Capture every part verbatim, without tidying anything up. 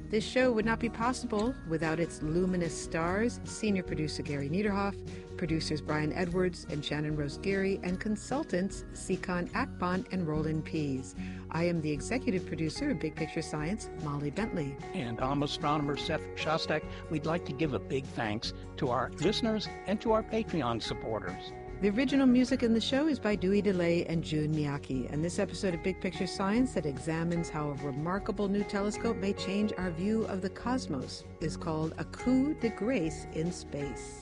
This show would not be possible without its luminous stars, senior producer Gary Niederhoff, producers Brian Edwards and Shannon Rose Geary, and consultants Sikon Akbon and Roland Pease. I am the executive producer of Big Picture Science, Molly Bentley. And I'm astronomer Seth Shostak. We'd like to give a big thanks to our listeners and to our Patreon supporters. The original music in the show is by Dewey DeLay and Jun Miyake, and this episode of Big Picture Science that examines how a remarkable new telescope may change our view of the cosmos is called A Coup de Grace in Space.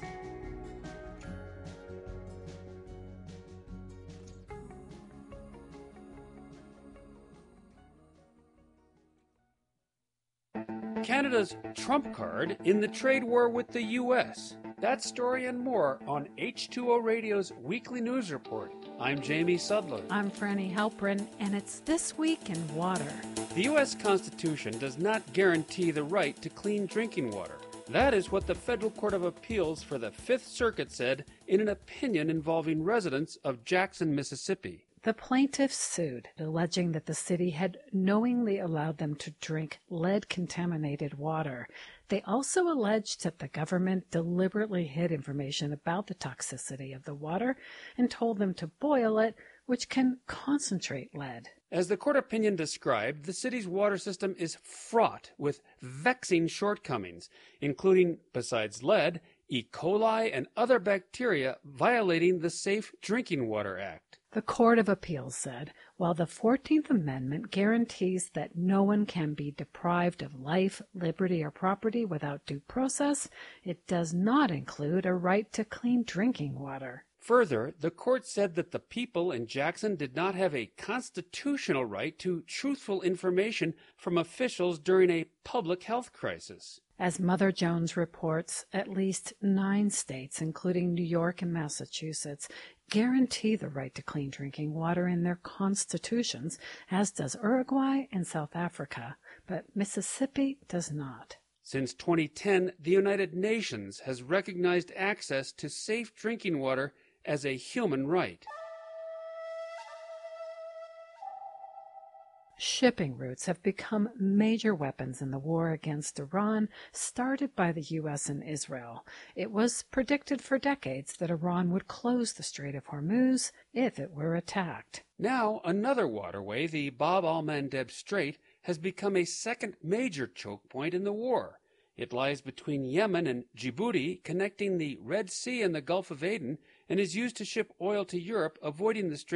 Canada's trump card in the trade war with the U S That story and more on H two O Radio's weekly news report. I'm Jamie Sudler. I'm Franny Halprin, and it's This Week in Water. The U S Constitution does not guarantee the right to clean drinking water. That is what the Federal Court of Appeals for the Fifth Circuit said in an opinion involving residents of Jackson, Mississippi. The plaintiffs sued, alleging that the city had knowingly allowed them to drink lead-contaminated water. They also alleged that the government deliberately hid information about the toxicity of the water and told them to boil it, which can concentrate lead. As the court opinion described, the city's water system is fraught with vexing shortcomings, including, besides lead, E. coli and other bacteria violating the Safe Drinking Water Act. The Court of Appeals said, while the fourteenth Amendment guarantees that no one can be deprived of life, liberty, or property without due process, it does not include a right to clean drinking water. Further, the court said that the people in Jackson did not have a constitutional right to truthful information from officials during a public health crisis. As Mother Jones reports, at least nine states, including New York and Massachusetts, guarantee the right to clean drinking water in their constitutions, as does Uruguay and South Africa, but Mississippi does not. Since twenty ten, the United Nations has recognized access to safe drinking water as a human right. Shipping routes have become major weapons in the war against Iran, started by the U S and Israel. It was predicted for decades that Iran would close the Strait of Hormuz if it were attacked. Now, another waterway, the Bab al-Mandeb Strait, has become a second major choke point in the war. It lies between Yemen and Djibouti, connecting the Red Sea and the Gulf of Aden, and is used to ship oil to Europe, avoiding the Strait